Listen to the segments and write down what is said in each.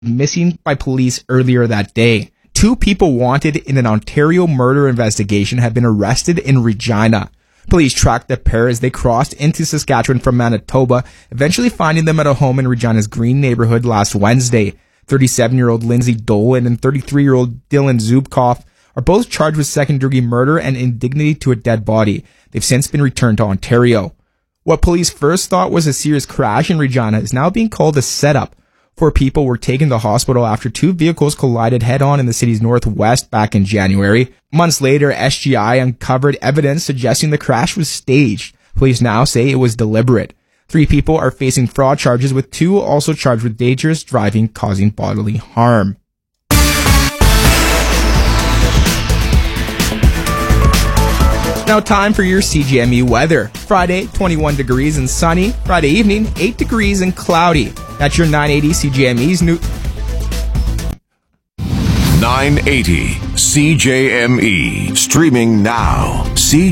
missing by police earlier that day. 2 people wanted in an Ontario murder investigation have been arrested in Regina. Police tracked the pair as they crossed into Saskatchewan from Manitoba, eventually finding them at a home in Regina's Green neighborhood last Wednesday. 37-year-old Lindsay Dolan and 33-year-old Dylan Zubkoff are both charged with second-degree murder and indignity to a dead body. They've since been returned to Ontario. What police first thought was a serious crash in Regina is now being called a setup. 4 people were taken to the hospital after 2 vehicles collided head-on in the city's northwest back in January. Months later, SGI uncovered evidence suggesting the crash was staged. Police now say it was deliberate. 3 people are facing fraud charges, with 2 also charged with dangerous driving causing bodily harm. Now time for your CJME weather. Friday, 21 degrees and sunny. Friday evening, 8 degrees and cloudy. That's your 980 CJME's new... 980 CJME. Streaming now.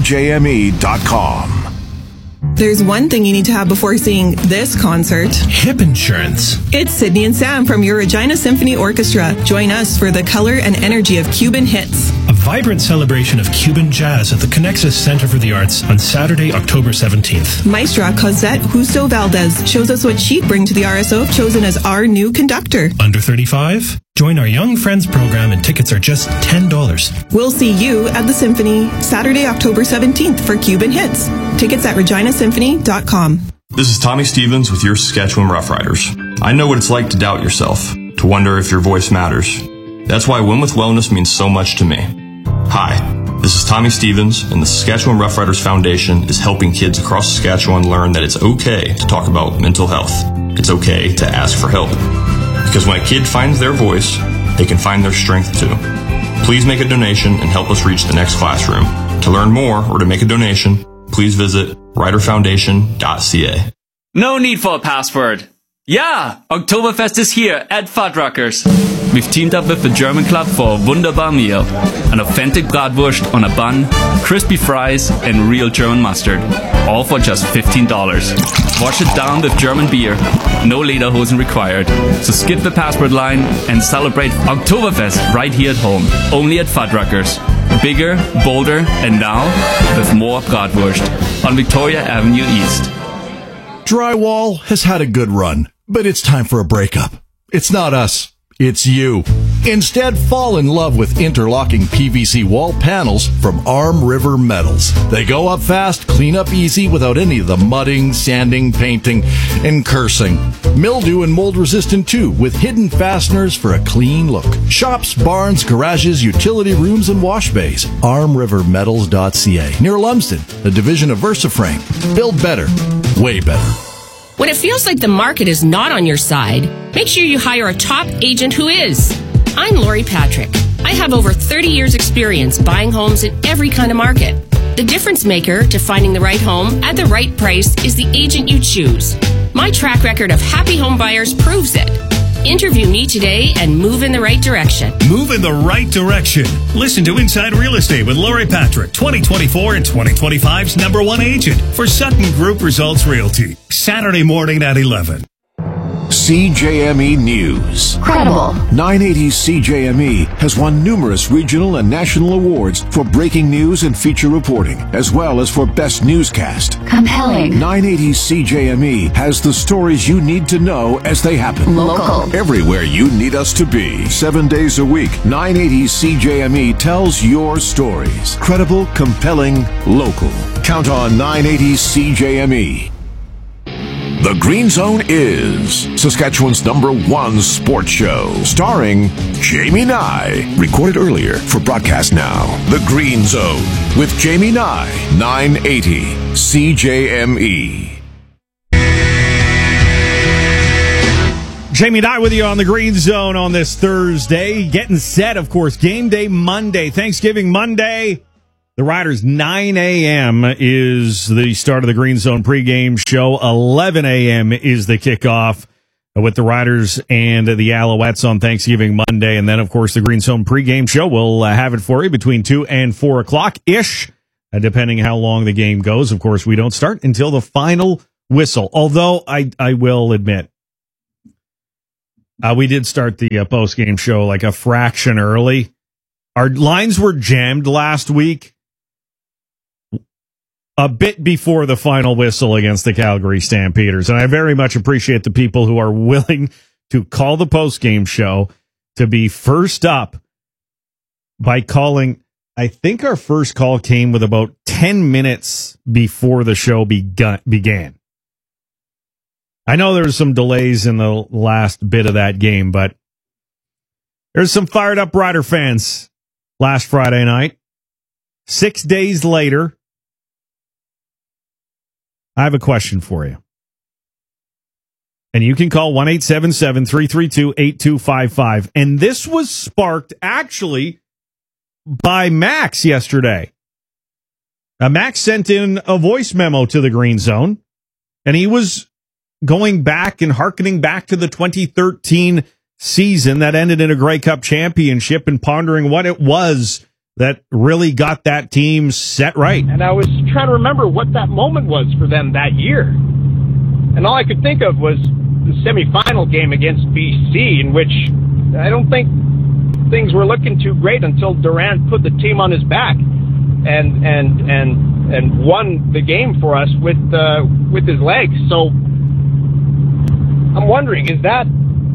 CJME.com. There's one thing you need to have before seeing this concert. Hip insurance. It's Sydney and Sam from your Regina Symphony Orchestra. Join us for the color and energy of Cuban hits. A vibrant celebration of Cuban jazz at the Connexus Center for the Arts on Saturday, October 17th. Maestra Cosette Justo Valdez shows us what she'd bring to the RSO, chosen as our new conductor. Under 35? Join our Young Friends program and tickets are just $10. We'll see you at the Symphony Saturday, October 17th for Cuban hits. Tickets at reginasymphony.com. This is Tommy Stevens with your Saskatchewan Roughriders. I know what it's like to doubt yourself, to wonder if your voice matters. That's why Win with Wellness means so much to me. Hi, this is Tommy Stevens, and the Saskatchewan Roughriders Foundation is helping kids across Saskatchewan learn that it's okay to talk about mental health. It's okay to ask for help. Because when a kid finds their voice, they can find their strength too. Please make a donation and help us reach the next classroom. To learn more or to make a donation, please visit riderfoundation.ca. No need for a password. Yeah, Oktoberfest is here at Fuddruckers. We've teamed up with the German Club for a wunderbar meal. An authentic bratwurst on a bun, crispy fries, and real German mustard. All for just $15. Wash it down with German beer. No lederhosen required. So skip the password line and celebrate Oktoberfest right here at home. Only at Fuddruckers. Bigger, bolder, and now with more bratwurst on Victoria Avenue East. Drywall has had a good run, but it's time for a breakup. It's not us. It's you. Instead, fall in love with interlocking PVC wall panels from Arm River Metals. They go up fast, clean up easy without any of the mudding, sanding, painting, and cursing. Mildew and mold resistant too, with hidden fasteners for a clean look. Shops, barns, garages, utility rooms, and wash bays. ArmRiverMetals.ca. Near Lumsden, a division of VersaFrame. Build better. Way better. When it feels like the market is not on your side, make sure you hire a top agent who is. I'm Lori Patrick. I have over 30 years experience buying homes in every kind of market. The difference maker to finding the right home at the right price is the agent you choose. My track record of happy home buyers proves it. Interview me today and move in the right direction. Move in the right direction. Listen to Inside Real Estate with Lori Patrick, 2024 and 2025's #1 agent for Sutton Group Results Realty. Saturday morning at 11. CJME News. Credible. 980 CJME has won numerous regional and national awards for breaking news and feature reporting, as well as for best newscast. Compelling. 980 CJME has the stories you need to know as they happen. Local. Everywhere you need us to be. 7 days a week, 980 CJME tells your stories. Credible, compelling, local. Count on 980 CJME. The Green Zone is Saskatchewan's #1 sports show, starring Jamie Nye. Recorded earlier for broadcast now. The Green Zone with Jamie Nye, 980 CJME. Jamie Nye with you on the Green Zone on this Thursday. Getting set, of course, game day Monday, Thanksgiving Monday. The Riders, 9 a.m. is the start of the Green Zone pregame show. 11 a.m. is the kickoff with the Riders and the Alouettes on Thanksgiving Monday. And then, of course, the Green Zone pregame show. We'll have it for you between 2 and 4 o'clock-ish, depending how long the game goes. Of course, we don't start until the final whistle. Although I will admit, We did start the post-game show like a fraction early. Our lines were jammed last week a bit before the final whistle against the Calgary Stampeders. And I very much appreciate the people who are willing to call the post-game show to be first up by calling. I think our first call came with about 10 minutes before the show began. I know there was some delays in the last bit of that game, but there's some fired up Rider fans last Friday night. 6 days later, I have a question for you. And you can call 1-877-332-8255. And this was sparked actually by Max yesterday. Max sent in a voice memo to the Green Zone, and he was going back and hearkening back to the 2013 season that ended in a Grey Cup championship and pondering what it was that really got that team set right. And I was trying to remember what that moment was for them that year. And all I could think of was the semifinal game against BC, in which I don't think things were looking too great until Durant put the team on his back and won the game for us with his legs. So I'm wondering, is that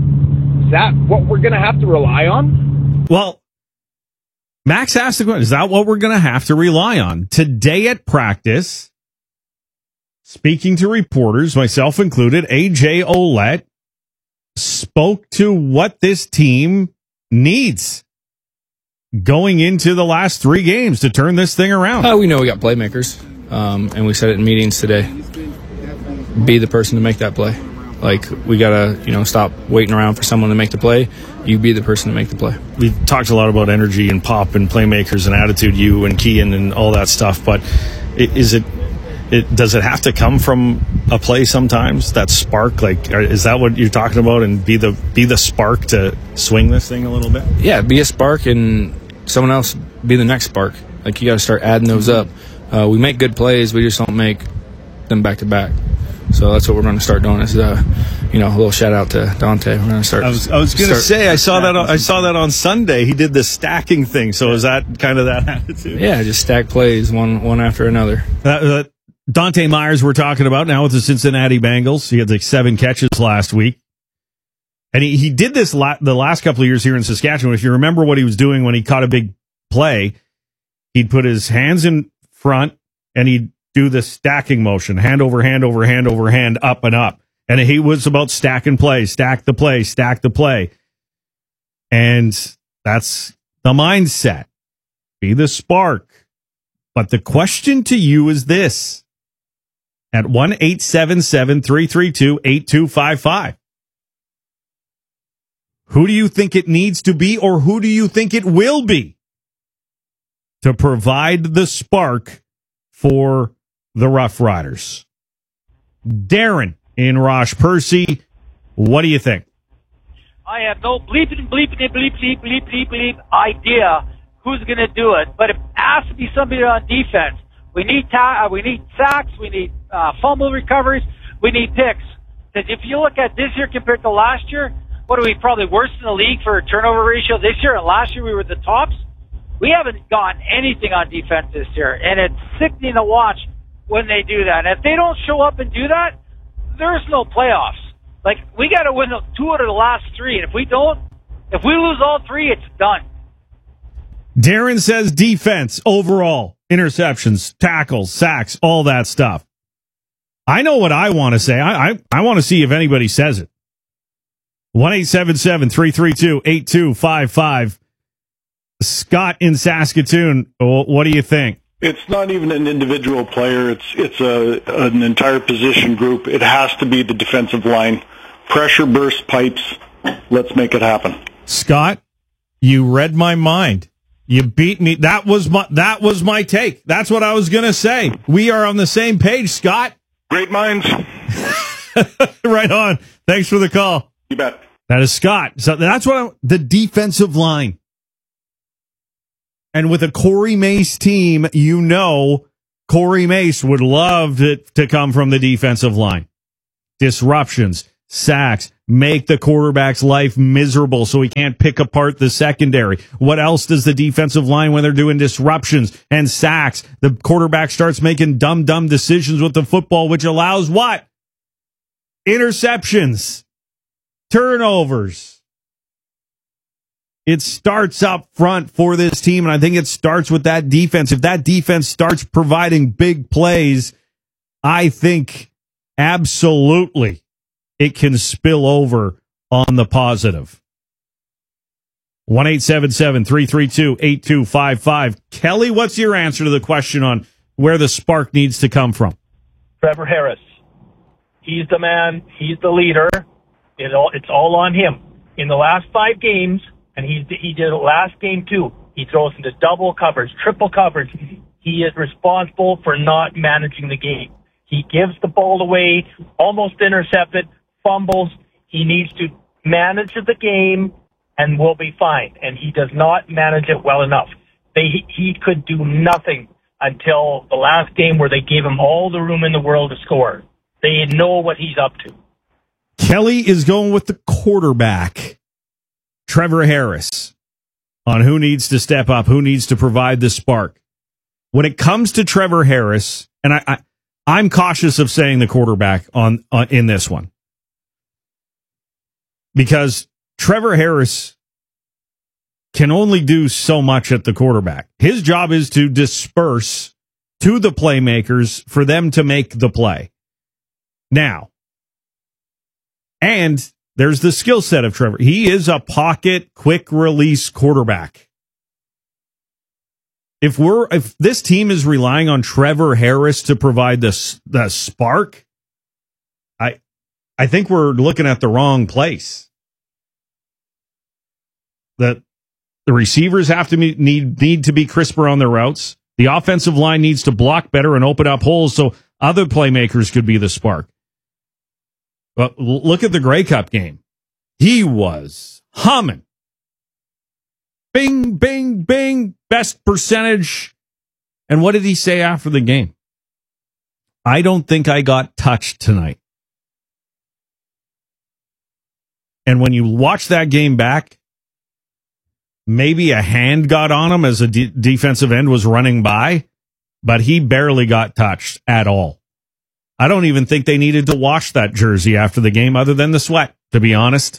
what we're going to have to rely on? Well, Max asked the question, is that what we're going to have to rely on? Today at practice, speaking to reporters, myself included, AJ Ouellette spoke to what this team needs going into the last 3 games to turn this thing around. We know we got playmakers, and we said it in meetings today. Be the person to make that play. Like, we got to, stop waiting around for someone to make the play. You be the person to make the play. We've talked a lot about energy and pop and playmakers and attitude, you and Kean and all that stuff, but does it have to come from a play sometimes, that spark? Like, is that what you're talking about, and be the spark to swing this thing a little bit? Yeah, be a spark and someone else be the next spark. Like, you got to start adding those up. We make good plays, we just don't make them back to back. So that's what we're going to start doing. Is a little shout out to Dante. We're going to start. I was going to say I saw that on Sunday. He did the stacking thing. So is that kind of that attitude? Yeah, just stack plays one after another. Dante Myers we're talking about now with the Cincinnati Bengals. He had like 7 catches last week, and he did this the last couple of years here in Saskatchewan. If you remember what he was doing when he caught a big play, he'd put his hands in front and he'd do the stacking motion, hand over hand over hand over hand, up and up. And he was about stacking plays, stack the play, stack the play. And that's the mindset. Be the spark. But the question to you is this. At 1-877-332-8255. Who do you think it needs to be, or who do you think it will be to provide the spark for the Rough Riders? Darren in Rosh Percy, what do you think? I have no bleep idea who's going to do it, but it has to be somebody on defense. We need sacks, we need fumble recoveries, we need picks. Because if you look at this year compared to last year, what are we, probably worse in the league for a turnover ratio this year, and last year we were the tops? We haven't gotten anything on defense this year, and it's sickening to watch when they do that. And if they don't show up and do that, there's no playoffs. Like, we got to win 2 out of the last 3, and if we lose all 3, it's done. Darren says defense overall, interceptions, tackles, sacks, all that stuff. I know what I want to say. I want to see if anybody says it. 1-877-332-8255. Scott in Saskatoon, what do you think? It's not even an individual player. It's an entire position group. It has to be the defensive line. Pressure burst pipes. Let's make it happen. Scott, you read my mind. You beat me. That was my take. That's what I was going to say. We are on the same page, Scott. Great minds. Right on. Thanks for the call. You bet. That is Scott. So that's the defensive line. And with a Corey Mace team, Corey Mace would love to come from the defensive line. Disruptions, sacks, make the quarterback's life miserable so he can't pick apart the secondary? What else does the defensive line, when they're doing disruptions and sacks, the quarterback starts making dumb decisions with the football, which allows what? Interceptions, turnovers. It starts up front for this team, and I think it starts with that defense. If that defense starts providing big plays, I think absolutely it can spill over on the positive. 1-877-332-8255. Kelly, what's your answer to the question on where the spark needs to come from? Trevor Harris. He's the man. He's the leader. It's all on him. In the last 5 games, and he did it last game too, he throws into double coverage, triple coverage. He is responsible for not managing the game. He gives the ball away, almost intercepted, fumbles. He needs to manage the game and we'll be fine. And he does not manage it well enough. He could do nothing until the last game where they gave him all the room in the world to score. They know what he's up to. Kelly is going with the quarterback, Trevor Harris, on who needs to step up, who needs to provide the spark. When it comes to Trevor Harris, and I'm cautious of saying the quarterback on in this one, because Trevor Harris can only do so much at the quarterback. His job is to disperse to the playmakers for them to make the play. Now, and there's the skill set of Trevor. He is a pocket, quick release quarterback. If this team is relying on Trevor Harris to provide the spark, I think we're looking at the wrong place. The receivers have to need to be crisper on their routes. The offensive line needs to block better and open up holes so other playmakers could be the spark. But look at the Grey Cup game. He was humming. Bing, bing, bing. Best percentage. And what did he say after the game? I don't think I got touched tonight. And when you watch that game back, maybe a hand got on him as a defensive end was running by, but he barely got touched at all. I don't even think they needed to wash that jersey after the game other than the sweat, to be honest.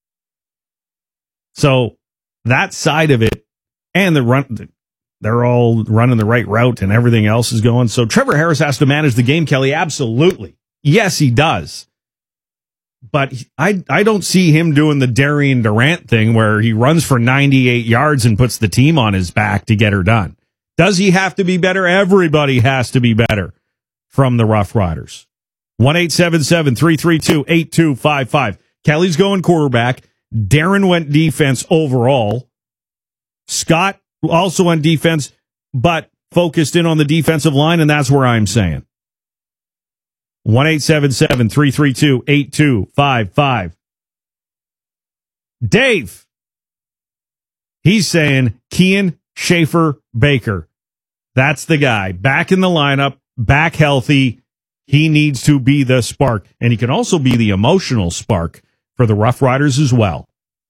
So that side of it, and they're all running the right route and everything else is going. So Trevor Harris has to manage the game, Kelly. Absolutely. Yes, he does. But I don't see him doing the Darian Durant thing where he runs for 98 yards and puts the team on his back to get her done. Does he have to be better? Everybody has to be better from the Rough Riders. 1-877-332-8255. Kelly's going quarterback. Darren went defense overall. Scott also went defense, but focused in on the defensive line, and that's where I'm saying. 1-877-332-8255. Dave, he's saying Kean Schaefer Baker. That's the guy. Back in the lineup, back healthy. He needs to be the spark. And he can also be the emotional spark for the Rough Riders as well.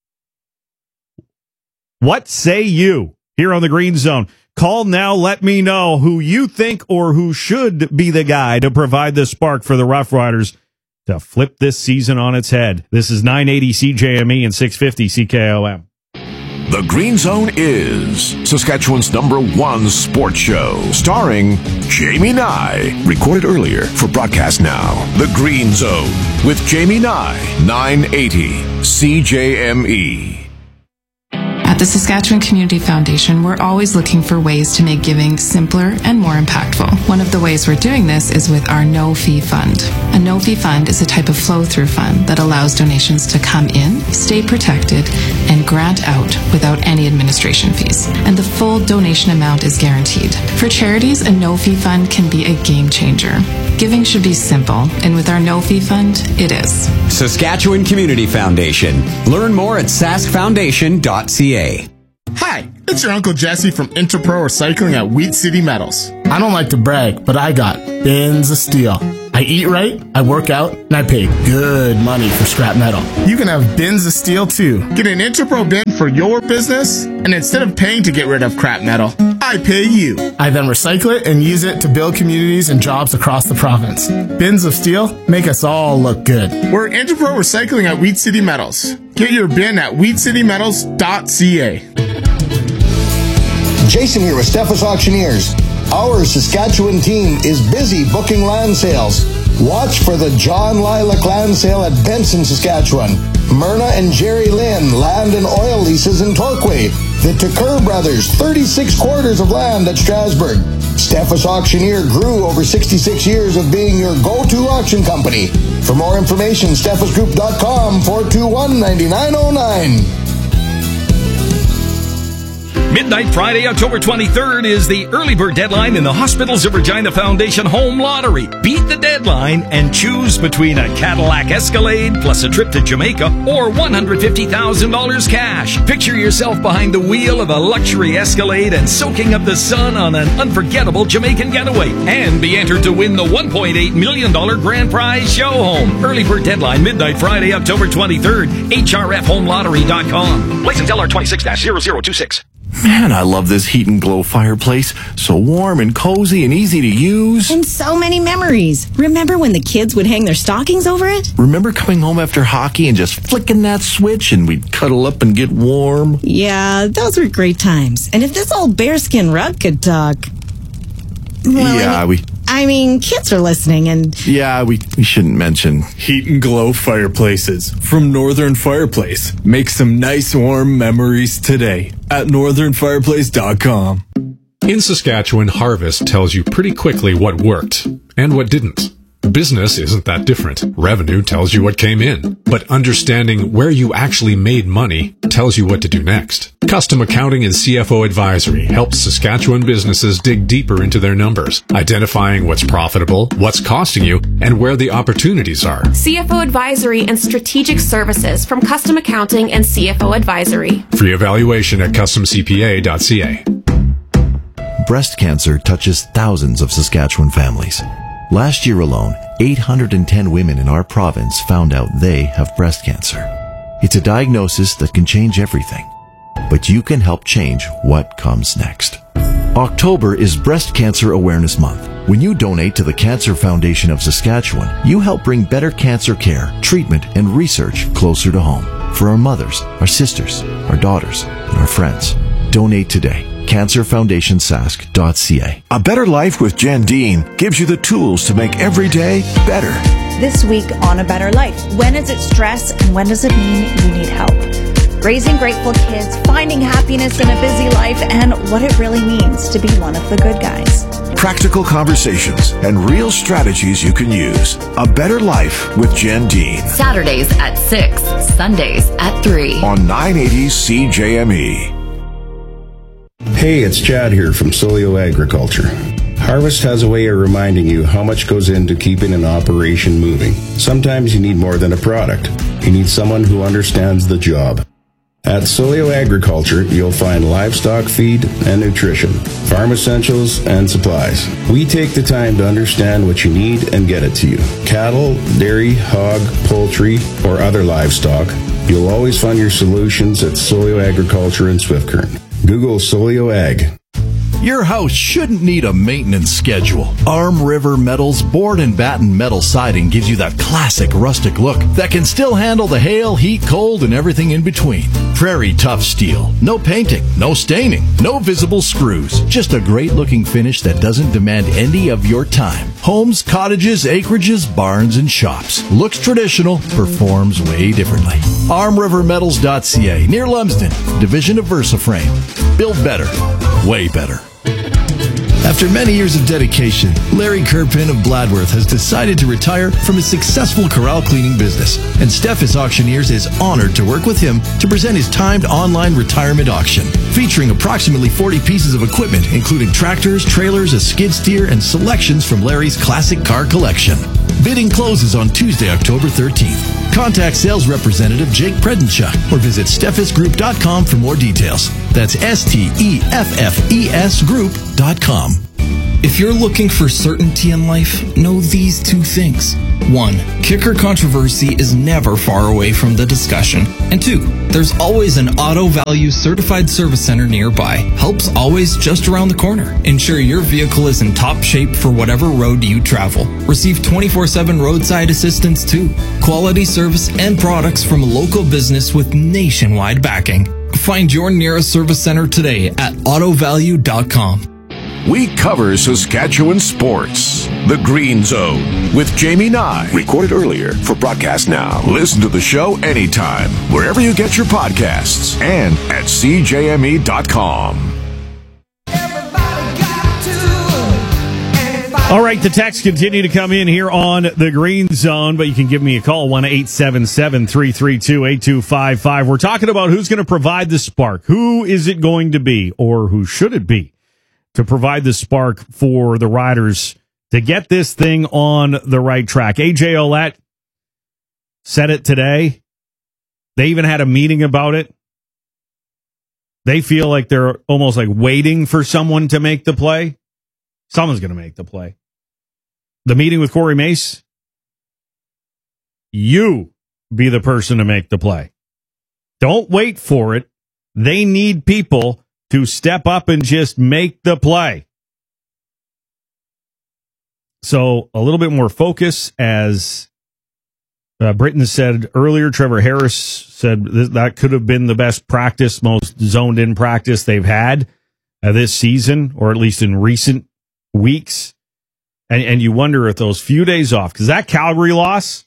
What say you here on the Green Zone? Call now. Let me know who you think or who should be the guy to provide the spark for the Rough Riders to flip this season on its head. This is 980 CJME and 650 CKOM. The Green Zone is Saskatchewan's #1 sports show, starring Jamie Nye. Recorded earlier for broadcast now. The Green Zone with Jamie Nye, 980 CJME. At the Saskatchewan Community Foundation, we're always looking for ways to make giving simpler and more impactful. One of the ways we're doing this is with our no-fee fund. A no-fee fund is a type of flow-through fund that allows donations to come in, stay protected, and grant out without any administration fees. And the full donation amount is guaranteed. For charities, a no-fee fund can be a game changer. Giving should be simple, and with our no-fee fund, it is. Saskatchewan Community Foundation. Learn more at saskfoundation.ca. Hi, it's your Uncle Jesse from Interpro Recycling at Wheat City Metals. I don't like to brag, but I got bins of steel. I eat right, I work out, and I pay good money for scrap metal. You can have bins of steel too. Get an Interpro bin for your business, and instead of paying to get rid of crap metal, I pay you. I then recycle it and use it to build communities and jobs across the province. Bins of steel make us all look good. We're Interpro Recycling at Wheat City Metals. Get your bin at wheatcitymetals.ca. Jason here with Steffes Auctioneers. Our Saskatchewan team is busy booking land sales. Watch for the John Lilac Land Sale at Benson, Saskatchewan. Myrna and Jerry Lynn land and oil leases in Torquay. The Tucker Brothers, 36 quarters of land at Strasbourg. Steffes Auctioneer grew over 66 years of being your go-to auction company. For more information, steffesgroup.com, 421-9909. Midnight Friday, October 23rd is the early bird deadline in the Hospitals of Regina Foundation Home Lottery. Beat the deadline and choose between a Cadillac Escalade plus a trip to Jamaica or $150,000 cash. Picture yourself behind the wheel of a luxury Escalade and soaking up the sun on an unforgettable Jamaican getaway. And be entered to win the $1.8 million grand prize show home. Early bird deadline, midnight Friday, October 23rd. HRFHomeLottery.com. License LR 26-0026. Man, I love this Heat and Glow fireplace. So warm and cozy and easy to use. And so many memories. Remember when the kids would hang their stockings over it? Remember coming home after hockey and just flicking that switch and we'd cuddle up and get warm? Yeah, those were great times. And if this old bearskin rug could talk... Well, yeah, I mean, kids are listening and... Yeah, we shouldn't mention. Heat and Glow fireplaces from Northern Fireplace. Make some nice warm memories today at northernfireplace.com. In Saskatchewan, Harvest tells you pretty quickly what worked and what didn't. Business isn't that different. Revenue tells you what came in, but understanding where you actually made money tells you what to do next. Custom Accounting and CFO Advisory helps Saskatchewan businesses dig deeper into their numbers, identifying what's profitable, what's costing you, and where the opportunities are. CFO Advisory and Strategic Services from Custom Accounting and CFO Advisory. Free evaluation at customcpa.ca. Breast cancer touches thousands of Saskatchewan families. Last year alone, 810 women in our province found out they have breast cancer. It's a diagnosis that can change everything, but you can help change what comes next. October is Breast Cancer Awareness Month. When you donate to the Cancer Foundation of Saskatchewan, you help bring better cancer care, treatment, and research closer to home for our mothers, our sisters, our daughters, and our friends. Donate today. CancerFoundationSask.ca. A Better Life with Jen Dean gives you the tools to make every day better. This week on A Better Life, when is it stress and when does it mean you need help? Raising grateful kids, finding happiness in a busy life, and what it really means to be one of the good guys. Practical conversations and real strategies you can use. A Better Life with Jen Dean. Saturdays at 6, Sundays at 3. On 980 CJME. Hey, it's Chad here from Solio Agriculture. Harvest has a way of reminding you how much goes into keeping an operation moving. Sometimes you need more than a product. You need someone who understands the job. At Solio Agriculture, you'll find livestock feed and nutrition, farm essentials, and supplies. We take the time to understand what you need and get it to you. Cattle, dairy, hog, poultry, or other livestock, you'll always find your solutions at Solio Agriculture in Swift-Current. Google Solio Ag. Your house shouldn't need a maintenance schedule. Arm River Metals board and batten metal siding gives you that classic rustic look that can still handle the hail, heat, cold, and everything in between. Prairie tough steel. No painting, no staining, no visible screws. Just a great looking finish that doesn't demand any of your time. Homes, cottages, acreages, barns, and shops. Looks traditional, performs way differently. ArmRiverMetals.ca, near Lumsden, division of VersaFrame. Build better, way better. After many years of dedication, Larry Kerpin of Bladworth has decided to retire from his successful corral cleaning business, and Steffes Auctioneers is honored to work with him to present his timed online retirement auction, featuring approximately 40 pieces of equipment, including tractors, trailers, a skid steer, and selections from Larry's classic car collection. Bidding closes on Tuesday, October 13th. Contact sales representative Jake Predenchuk or visit steffesgroup.com for more details. That's STEFFES group.com. If you're looking for certainty in life, know these two things. 1. Kicker controversy is never far away from the discussion. And 2. There's always an Auto Value certified service center nearby. Help's always just around the corner. Ensure your vehicle is in top shape for whatever road you travel. Receive 24/7 roadside assistance too. Quality service and products from a local business with nationwide backing. Find your nearest service center today at autovalue.com. We cover Saskatchewan sports. The Green Zone with Jamie Nye. Recorded earlier for broadcast now. Listen to the show anytime, wherever you get your podcasts and at CJME.com. All right, the texts continue to come in here on the Green Zone, but you can give me a call, 1-877-332-8255. We're talking about who's going to provide the spark. Who is it going to be, or who should it be, to provide the spark for the Riders to get this thing on the right track? AJ Ouellette said it today. They even had a meeting about it. They feel like they're almost like waiting for someone to make the play. Someone's going to make the play. The meeting with Corey Mace, you be the person to make the play. Don't wait for it. They need people to step up and just make the play. So a little bit more focus, as Britton said earlier. Trevor Harris said that could have been the best practice, most zoned in practice they've had this season, or at least in recent weeks. And you wonder if those few days off, because that Calgary loss,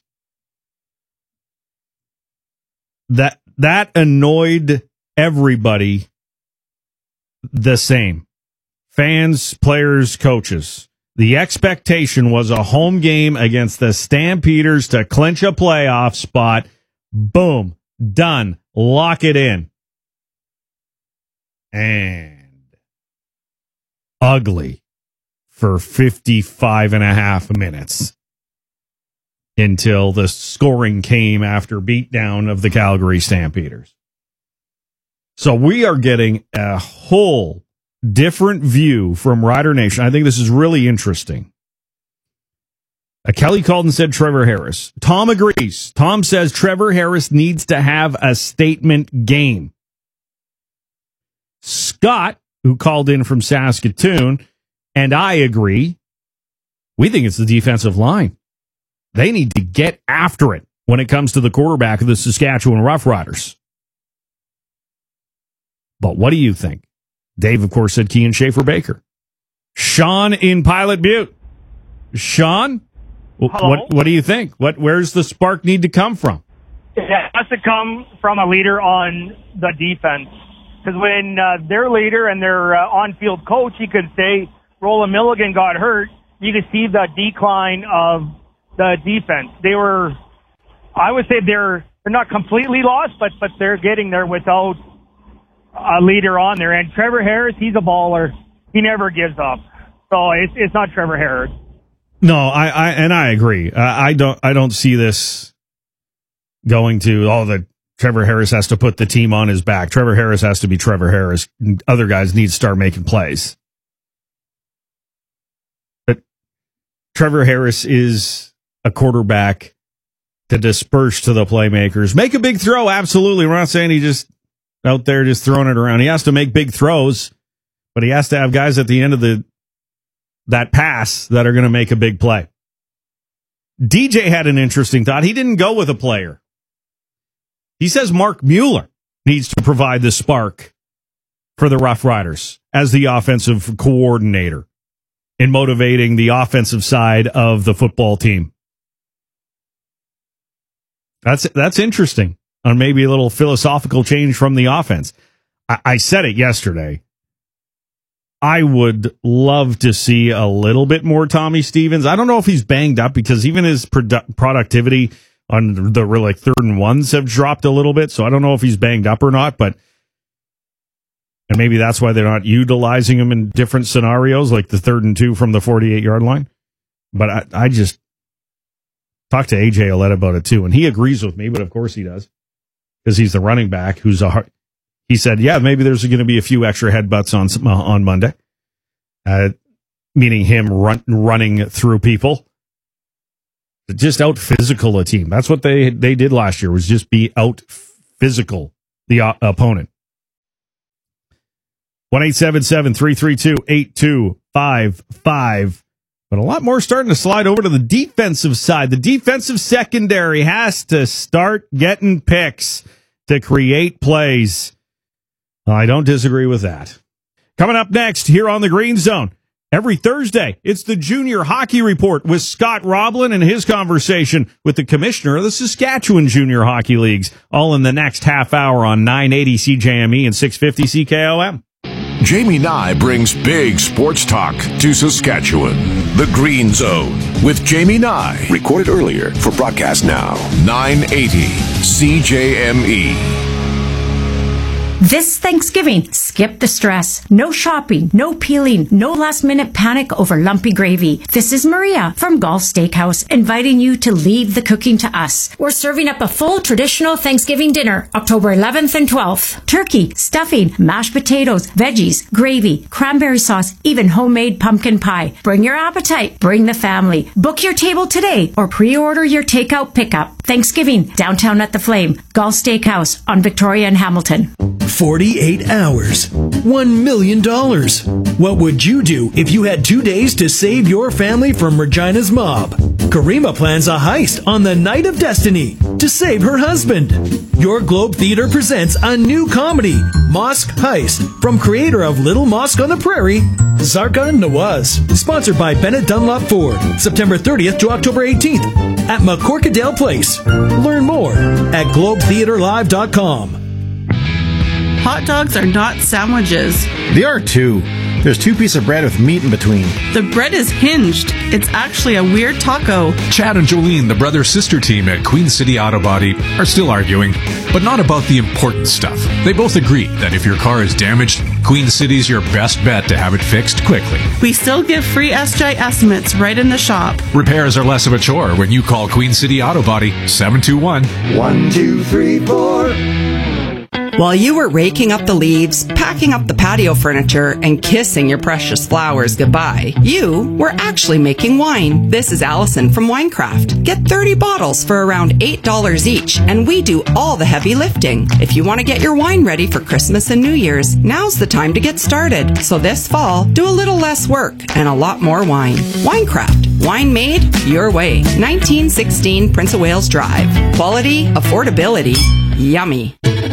that annoyed everybody the same. Fans, players, coaches. The expectation was a home game against the Stampeders to clinch a playoff spot. Boom. Done. Lock it in. And ugly for 55 and a half minutes until the scoring came after beatdown of the Calgary Stampeders. So we are getting a whole different view from Rider Nation. I think this is really interesting. Kelly called and said Trevor Harris. Tom agrees. Tom says Trevor Harris needs to have a statement game. Scott, who called in from Saskatoon, and I agree. We think it's the defensive line. They need to get after it when it comes to the quarterback of the Saskatchewan Roughriders. But what do you think? Dave, of course, said Kean Schaefer-Baker. Sean in Pilot Butte. Sean, what do you think? Where's the spark need to come from? It has to come from a leader on the defense. Because when their leader and their on-field coach, you could say, Roland Milligan got hurt, you could see the decline of the defense. I would say they're not completely lost, but they're getting there without a leader on there. And Trevor Harris, he's a baller. He never gives up. So it's not Trevor Harris. No, I agree. I don't see this going to the Trevor Harris has to put the team on his back. Trevor Harris has to be Trevor Harris. Other guys need to start making plays. But Trevor Harris is a quarterback to disperse to the playmakers. Make a big throw, absolutely. We're not saying he just out there just throwing it around. He has to make big throws, but he has to have guys at the end of that pass that are going to make a big play. DJ had an interesting thought. He didn't go with a player. He says Mark Mueller needs to provide the spark for the Rough Riders as the offensive coordinator in motivating the offensive side of the football team. That's interesting. On maybe a little philosophical change from the offense. I said it yesterday. I would love to see a little bit more Tommy Stevens. I don't know if he's banged up, because even his productivity on the like 3rd and 1s have dropped a little bit. So I don't know if he's banged up or not, and maybe that's why they're not utilizing him in different scenarios, like the 3rd and 2 from the 48-yard line. But I just talked to AJ Ouellette about it too, and he agrees with me, but of course he does, because he's the running back he said, yeah, maybe there's going to be a few extra headbutts on Monday. meaning him running through people. Just out physical a team. That's what they did last year, was just be out physical the opponent. 1-877-332-8255. But a lot more starting to slide over to the defensive side. The defensive secondary has to start getting picks to create plays. I don't disagree with that. Coming up next here on the Green Zone, every Thursday, it's the Junior Hockey Report with Scott Roblin and his conversation with the commissioner of the Saskatchewan Junior Hockey Leagues, all in the next half hour on 980 CJME and 650 CKOM. Jamie Nye brings big sports talk to Saskatchewan. The Green Zone with Jamie Nye. Recorded earlier for broadcast now. 980 CJME. This Thanksgiving, skip the stress. No shopping, no peeling, no last-minute panic over lumpy gravy. This is Maria from Golf Steakhouse, inviting you to leave the cooking to us. We're serving up a full traditional Thanksgiving dinner, October 11th and 12th. Turkey, stuffing, mashed potatoes, veggies, gravy, cranberry sauce, even homemade pumpkin pie. Bring your appetite, bring the family. Book your table today or pre-order your takeout pickup. Thanksgiving, downtown at the Flame, Golf Steakhouse on Victoria and Hamilton. 48 hours. $1 million. What would you do if you had 2 days to save your family from Regina's mob? Karima plans a heist on the Night of Destiny to save her husband. Your Globe Theater presents a new comedy, Mosque Heist, from creator of Little Mosque on the Prairie, Zarkan Nawaz. Sponsored by Bennett Dunlop Ford. September 30th to October 18th at McCorkadale Place. Learn more at globetheaterlive.com. Hot dogs are not sandwiches. They are too. There's 2 pieces of bread with meat in between. The bread is hinged. It's actually a weird taco. Chad and Jolene, the brother-sister team at Queen City Auto Body, are still arguing, but not about the important stuff. They both agree that if your car is damaged, Queen City's your best bet to have it fixed quickly. We still give free SJ estimates right in the shop. Repairs are less of a chore when you call Queen City Auto Body 721-1234. While you were raking up the leaves, packing up the patio furniture, and kissing your precious flowers goodbye, you were actually making wine. This is Allison from Winecraft. Get 30 bottles for around $8 each, and we do all the heavy lifting. If you want to get your wine ready for Christmas and New Year's, now's the time to get started. So this fall, do a little less work and a lot more wine. Winecraft. Wine made your way. 1916 Prince of Wales Drive. Quality, affordability, yummy.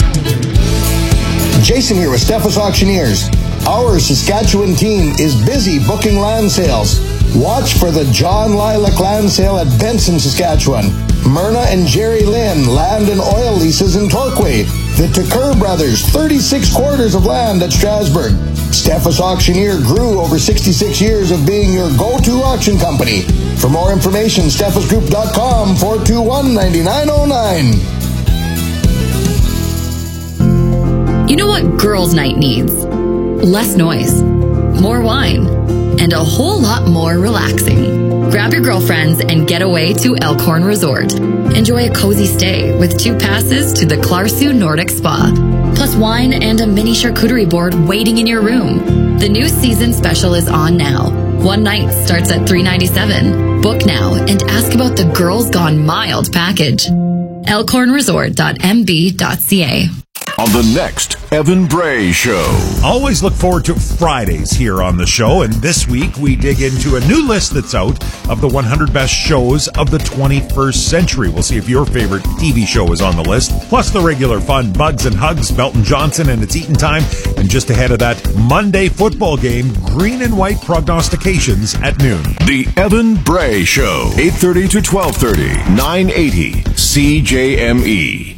Jason here with Steffes Auctioneers. Our Saskatchewan team is busy booking land sales. Watch for the John Lilac Land Sale at Benson, Saskatchewan. Myrna and Jerry Lynn land and oil leases in Torquay. The Tucker Brothers, 36 quarters of land at Strasbourg. Steffes Auctioneer grew over 66 years of being your go-to auction company. For more information, steffesgroup.com, 421-9909. You know what girls' night needs? Less noise, more wine, and a whole lot more relaxing. Grab your girlfriends and get away to Elkhorn Resort. Enjoy a cozy stay with 2 passes to the Clarsu Nordic Spa, plus wine and a mini charcuterie board waiting in your room. The new season special is on now. 1 night starts at $397. Book now and ask about the Girls Gone Mild package. elkhornresort.mb.ca. On the next Evan Bray Show. Always look forward to Fridays here on the show, and this week we dig into a new list that's out of the 100 best shows of the 21st century. We'll see if your favorite TV show is on the list, plus the regular fun Bugs and Hugs, Belton Johnson, and It's Eating Time, and just ahead of that Monday football game, green and white prognostications at noon. The Evan Bray Show, 8:30 to 12:30, 980 CJME.